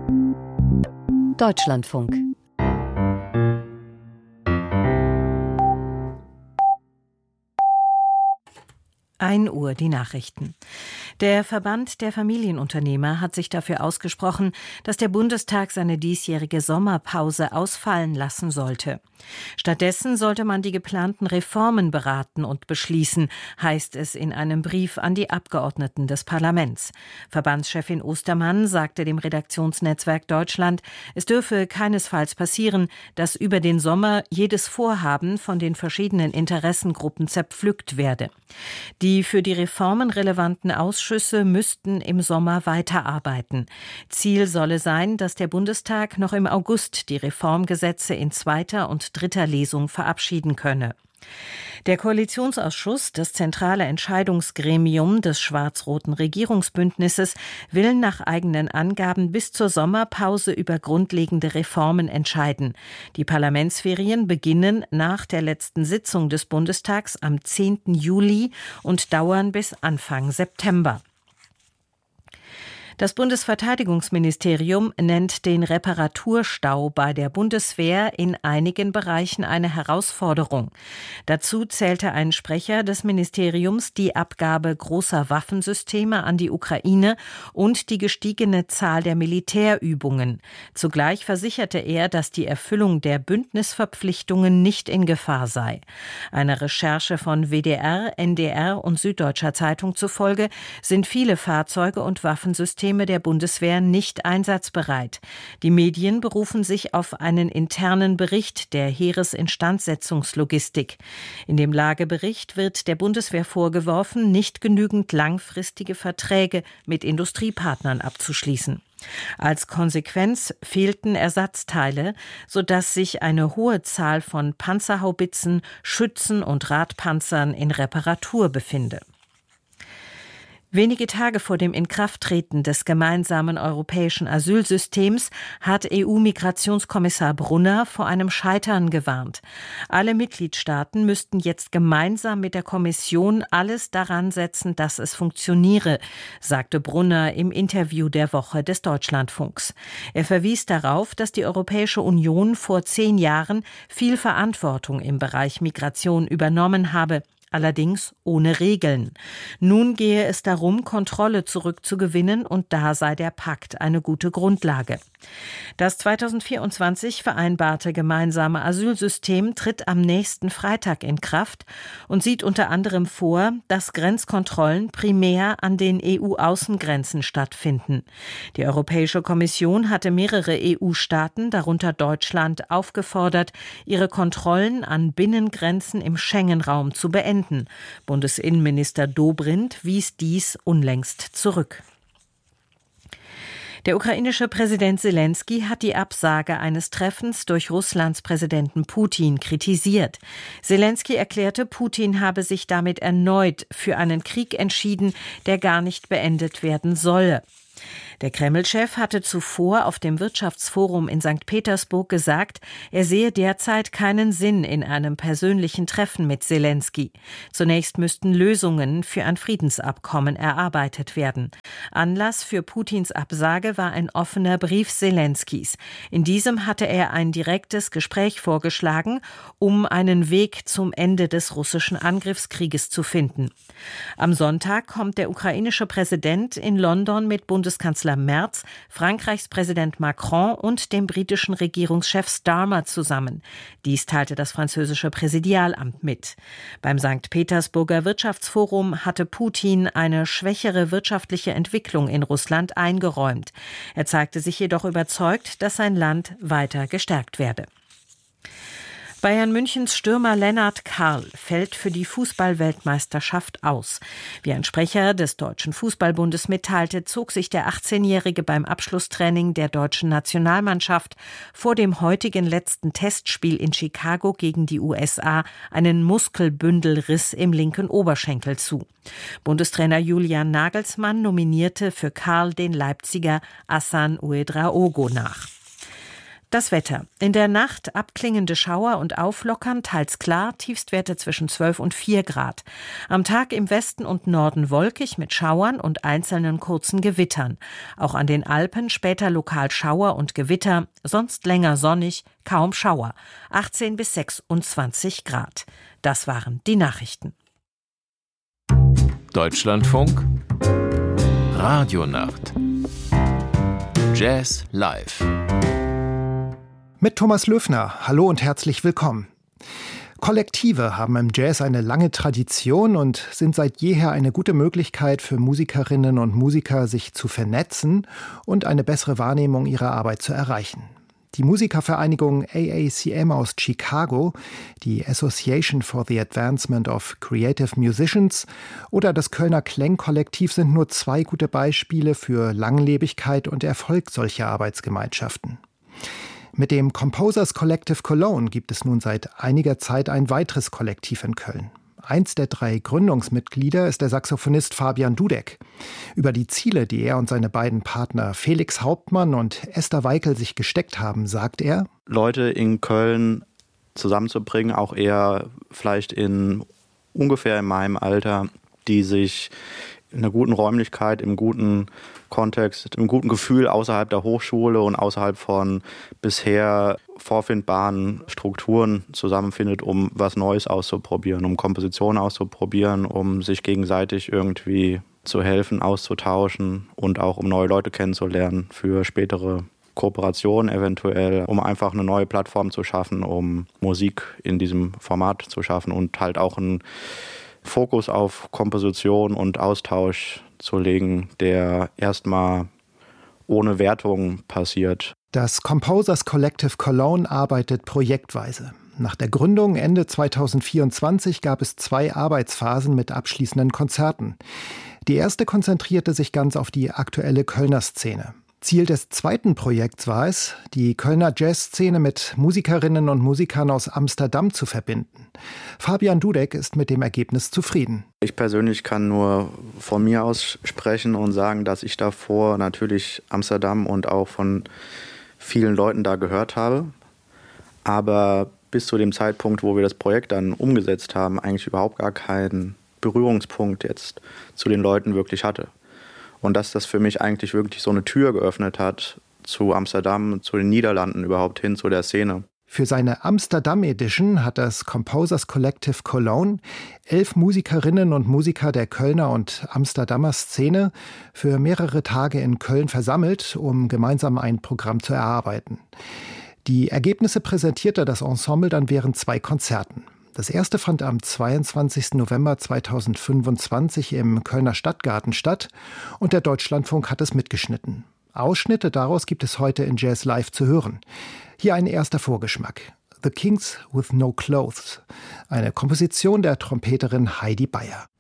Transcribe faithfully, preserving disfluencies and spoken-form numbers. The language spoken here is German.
Deutschlandfunk. ein Uhr die Nachrichten. Der Verband der Familienunternehmer hat sich dafür ausgesprochen, dass der Bundestag seine diesjährige Sommerpause ausfallen lassen sollte. Stattdessen sollte man die geplanten Reformen beraten und beschließen, heißt es in einem Brief an die Abgeordneten des Parlaments. Verbandschefin Ostermann sagte dem Redaktionsnetzwerk Deutschland, es dürfe keinesfalls passieren, dass über den Sommer jedes Vorhaben von den verschiedenen Interessengruppen zerpflückt werde. Die für die Reformen relevanten Ausschüsse müssten im Sommer weiterarbeiten. Ziel solle sein, dass der Bundestag noch im August die Reformgesetze in zweiter und dritter Lesung verabschieden könne. Der Koalitionsausschuss, das zentrale Entscheidungsgremium des schwarz-roten Regierungsbündnisses, will nach eigenen Angaben bis zur Sommerpause über grundlegende Reformen entscheiden. Die Parlamentsferien beginnen nach der letzten Sitzung des Bundestags am zehnten Juli und dauern bis Anfang September. Das Bundesverteidigungsministerium nennt den Reparaturstau bei der Bundeswehr in einigen Bereichen eine Herausforderung. Dazu zählte ein Sprecher des Ministeriums die Abgabe großer Waffensysteme an die Ukraine und die gestiegene Zahl der Militärübungen. Zugleich versicherte er, dass die Erfüllung der Bündnisverpflichtungen nicht in Gefahr sei. Einer Recherche von W D R, N D R und Süddeutscher Zeitung zufolge sind viele Fahrzeuge und Waffensysteme der Bundeswehr nicht einsatzbereit. Die Medien berufen sich auf einen internen Bericht der Heeresinstandsetzungslogistik. In dem Lagebericht wird der Bundeswehr vorgeworfen, nicht genügend langfristige Verträge mit Industriepartnern abzuschließen. Als Konsequenz fehlten Ersatzteile, sodass sich eine hohe Zahl von Panzerhaubitzen, Schützen und Radpanzern in Reparatur befinde. Wenige Tage vor dem Inkrafttreten des gemeinsamen europäischen Asylsystems hat E U-Migrationskommissar Brunner vor einem Scheitern gewarnt. Alle Mitgliedstaaten müssten jetzt gemeinsam mit der Kommission alles daran setzen, dass es funktioniere, sagte Brunner im Interview der Woche des Deutschlandfunks. Er verwies darauf, dass die Europäische Union vor zehn Jahren viel Verantwortung im Bereich Migration übernommen habe. Allerdings ohne Regeln. Nun gehe es darum, Kontrolle zurückzugewinnen und da sei der Pakt eine gute Grundlage. Das zweitausendvierundzwanzig vereinbarte gemeinsame Asylsystem tritt am nächsten Freitag in Kraft und sieht unter anderem vor, dass Grenzkontrollen primär an den E U-Außengrenzen stattfinden. Die Europäische Kommission hatte mehrere E U-Staaten, darunter Deutschland, aufgefordert, ihre Kontrollen an Binnengrenzen im Schengen-Raum zu beenden. Bundesinnenminister Dobrindt wies dies unlängst zurück. Der ukrainische Präsident Selenskyj hat die Absage eines Treffens durch Russlands Präsidenten Putin kritisiert. Selenskyj erklärte, Putin habe sich damit erneut für einen Krieg entschieden, der gar nicht beendet werden solle. Der Kreml-Chef hatte zuvor auf dem Wirtschaftsforum in Sankt Petersburg gesagt, er sehe derzeit keinen Sinn in einem persönlichen Treffen mit Selenskyj. Zunächst müssten Lösungen für ein Friedensabkommen erarbeitet werden. Anlass für Putins Absage war ein offener Brief Selenskyjs. In diesem hatte er ein direktes Gespräch vorgeschlagen, um einen Weg zum Ende des russischen Angriffskrieges zu finden. Am Sonntag kommt der ukrainische Präsident in London mit Bundeskanzler Merz, Frankreichs Präsident Macron und dem britischen Regierungschef Starmer zusammen. Dies teilte das französische Präsidialamt mit. Beim Sankt Petersburger Wirtschaftsforum hatte Putin eine schwächere wirtschaftliche Entwicklung in Russland eingeräumt. Er zeigte sich jedoch überzeugt, dass sein Land weiter gestärkt werde. Bayern Münchens Stürmer Lennart Karl fällt für die Fußball-Weltmeisterschaft aus. Wie ein Sprecher des Deutschen Fußballbundes mitteilte, zog sich der achtzehnjährige beim Abschlusstraining der deutschen Nationalmannschaft vor dem heutigen letzten Testspiel in Chicago gegen die U S A einen Muskelbündelriss im linken Oberschenkel zu. Bundestrainer Julian Nagelsmann nominierte für Karl den Leipziger Hassan Ouedraogo nach. Das Wetter. In der Nacht abklingende Schauer und Auflockern, teils klar, Tiefstwerte zwischen zwölf und vier Grad. Am Tag im Westen und Norden wolkig mit Schauern und einzelnen kurzen Gewittern. Auch an den Alpen später lokal Schauer und Gewitter, sonst länger sonnig, kaum Schauer. achtzehn bis sechsundzwanzig Grad. Das waren die Nachrichten. Deutschlandfunk Radionacht Jazz live mit Thomas Löfner. Hallo und herzlich willkommen. Kollektive haben im Jazz eine lange Tradition und sind seit jeher eine gute Möglichkeit für Musikerinnen und Musiker, sich zu vernetzen und eine bessere Wahrnehmung ihrer Arbeit zu erreichen. Die Musikervereinigung A A C M aus Chicago, die Association for the Advancement of Creative Musicians oder das Kölner Kläng-Kollektiv sind nur zwei gute Beispiele für Langlebigkeit und Erfolg solcher Arbeitsgemeinschaften. Mit dem Composers Collective Cologne gibt es nun seit einiger Zeit ein weiteres Kollektiv in Köln. Eins der drei Gründungsmitglieder ist der Saxophonist Fabian Dudek. Über die Ziele, die er und seine beiden Partner Felix Hauptmann und Esther Weikel sich gesteckt haben, sagt er: Leute in Köln zusammenzubringen, auch eher vielleicht in ungefähr in meinem Alter, die sich in einer guten Räumlichkeit, im guten Kontext, im guten Gefühl außerhalb der Hochschule und außerhalb von bisher vorfindbaren Strukturen zusammenfindet, um was Neues auszuprobieren, um Kompositionen auszuprobieren, um sich gegenseitig irgendwie zu helfen, auszutauschen und auch um neue Leute kennenzulernen für spätere Kooperationen eventuell, um einfach eine neue Plattform zu schaffen, um Musik in diesem Format zu schaffen und halt auch ein Fokus auf Komposition und Austausch zu legen, der erstmal ohne Wertung passiert. Das Composers Collective Cologne arbeitet projektweise. Nach der Gründung Ende zweitausendvierundzwanzig gab es zwei Arbeitsphasen mit abschließenden Konzerten. Die erste konzentrierte sich ganz auf die aktuelle Kölner Szene. Ziel des zweiten Projekts war es, die Kölner Jazzszene mit Musikerinnen und Musikern aus Amsterdam zu verbinden. Fabian Dudek ist mit dem Ergebnis zufrieden. Ich persönlich kann nur von mir aus sprechen und sagen, dass ich davor natürlich Amsterdam und auch von vielen Leuten da gehört habe, aber bis zu dem Zeitpunkt, wo wir das Projekt dann umgesetzt haben, eigentlich überhaupt gar keinen Berührungspunkt jetzt zu den Leuten wirklich hatte. Und dass das für mich eigentlich wirklich so eine Tür geöffnet hat zu Amsterdam, zu den Niederlanden überhaupt hin, zu der Szene. Für seine Amsterdam Edition hat das Composers Collective Cologne elf Musikerinnen und Musiker der Kölner und Amsterdamer Szene für mehrere Tage in Köln versammelt, um gemeinsam ein Programm zu erarbeiten. Die Ergebnisse präsentierte das Ensemble dann während zwei Konzerten. Das erste fand am zweiundzwanzigsten November zweitausendfünfundzwanzig im Kölner Stadtgarten statt und der Deutschlandfunk hat es mitgeschnitten. Ausschnitte daraus gibt es heute in Jazz Live zu hören. Hier ein erster Vorgeschmack. The Kings with No Clothes, eine Komposition der Trompeterin Heidi Beyer.